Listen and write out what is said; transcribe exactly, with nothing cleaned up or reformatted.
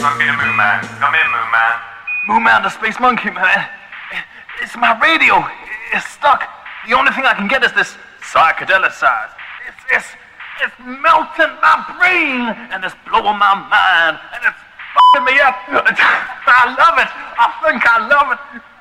Monkey the Moon Man. Come in, Moon Man. Moon Man, the space monkey, man. It's my radio. It's stuck. The only thing I can get is this psychedelicized. It's, it's, it's melting my brain, and it's blowing my mind, and it's fucking me up. I love it. I think I love it.